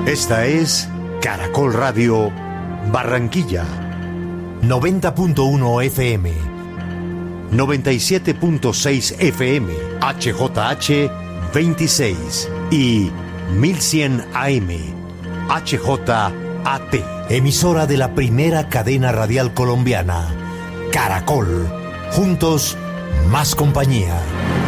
Esta es Caracol Radio Barranquilla. 90.1 FM, 97.6 FM, HJH 26 y 1100 AM, HJAT. Emisora de la primera cadena radial colombiana, Caracol. Juntos, más compañía.